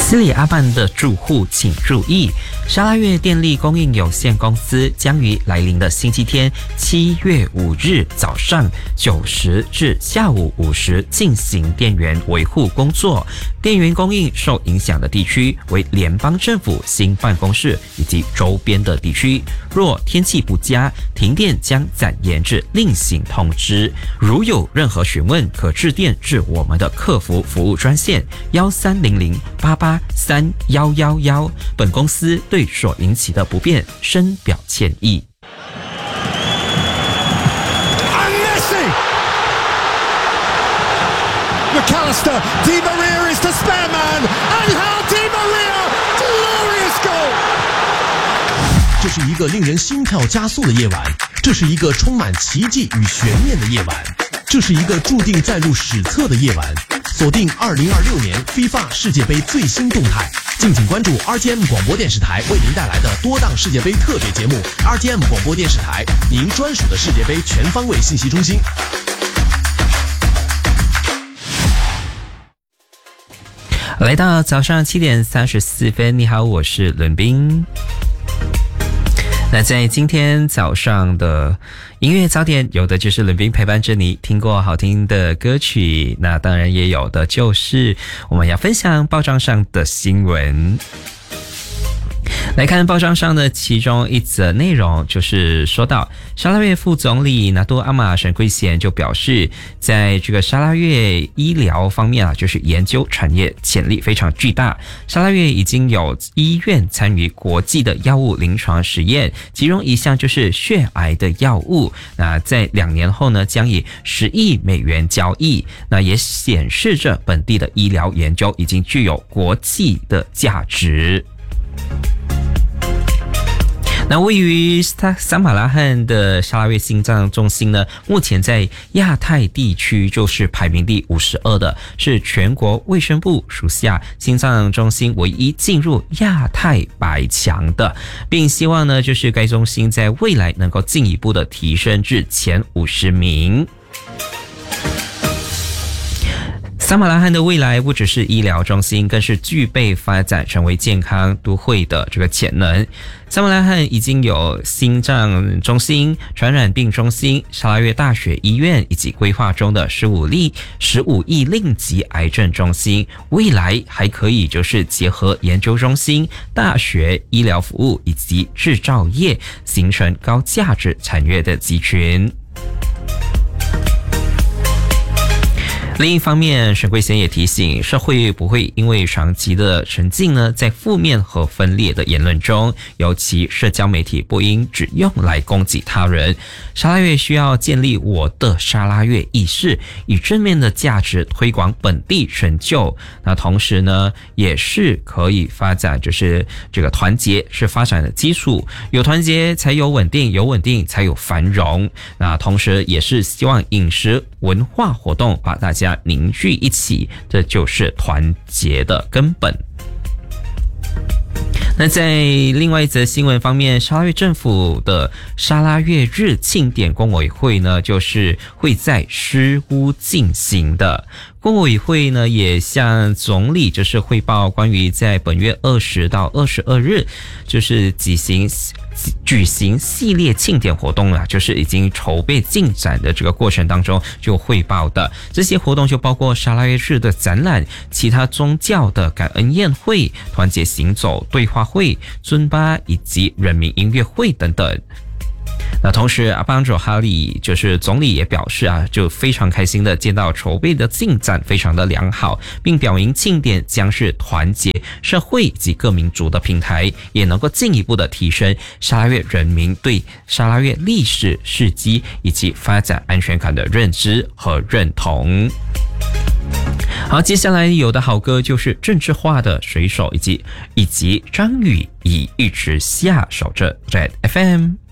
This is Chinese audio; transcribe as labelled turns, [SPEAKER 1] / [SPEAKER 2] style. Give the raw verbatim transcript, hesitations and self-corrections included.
[SPEAKER 1] 斯里阿曼的住户请注意，沙拉越电力供应有限公司将于来临的星期天七月五日早上九时至下午五时进行电源维护工作。电源供应受影响的地区为联邦政府新办公室以及周边的地区。若天气不佳，停电将暂延至另行通知。如有任何询问，可致电至我们的客服服务专线幺三零零八八三幺幺幺。本公司对所引起的不便深表歉意。
[SPEAKER 2] McAllister, Di Maria is the spare man, and how Di Maria, glorious goal!
[SPEAKER 3] 这是一个令人心跳加速的夜晚，这是一个充满奇迹与悬念的夜晚，这是一个注定载入史册的夜晚。锁定二零二六年 FIFA 世界杯最新动态，敬请关注 R T M 广播电视台为您带来的多档世界杯特别节目。R T M 广播电视台，您专属的世界杯全方位信息中心。
[SPEAKER 1] 来到早上七点三十四分，你好，我是伦彬。那在今天早上的音乐早点，有的就是伦彬陪伴着你听过好听的歌曲，那当然也有的就是我们要分享报章上的新闻。来看报章上的其中一则内容，就是说到沙拉越副总理拿督阿玛沈贵贤就表示，在这个沙拉越医疗方面啊，就是研究产业潜力非常巨大。沙拉越已经有医院参与国际的药物临床实验，其中一项就是血癌的药物。那在两年后呢，将以十亿美元交易。那也显示着本地的医疗研究已经具有国际的价值。那位于撒马拉罕的沙拉越心脏中心呢，目前在亚太地区就是排名第五十二的，是全国卫生部属下心脏中心唯一进入亚太百强的，并希望呢，就是该中心在未来能够进一步的提升至前五十名。撒马拉罕的未来不只是医疗中心，更是具备发展成为健康都会的这个潜能。撒马拉罕已经有心脏中心、传染病中心、沙拉越大学医院以及规划中的十五例十五亿令级癌症中心，未来还可以就是结合研究中心、大学、医疗服务以及制造业，形成高价值产业的集群。另一方面，沈贵贤也提醒，社会不会因为长期的沉浸呢，在负面和分裂的言论中，尤其社交媒体不应只用来攻击他人。沙拉越需要建立我的沙拉越意识，以正面的价值推广本地成就。那同时呢，也是可以发展，就是这个团结是发展的基础，有团结才有稳定，有稳定才有繁荣。那同时也是希望饮食文化活动把大家凝聚一起，这就是团结的根本。那在另外一则新闻方面，沙拉越政府的沙拉越日庆典工委会呢，就是会在诗屋进行的。工委会呢也向总理就是汇报关于在本月二十到二十二日就是举行举行系列庆典活动啊，就是已经筹备进展的这个过程当中就汇报的。这些活动就包括沙拉越日的展览、其他宗教的感恩宴会、团结行走对话会、尊巴以及人民音乐会等等。那同时阿邦佐哈里就是总理也表示啊，就非常开心的见到筹备的进展非常的良好，并表明庆典将是团结社会及各民族的平台，也能够进一步的提升沙拉越人民对沙拉越历史事迹以及发展安全感的认知和认同。好，接下来有的好歌就是政治化的水手以及以及张宇以一直下守着 Red F M。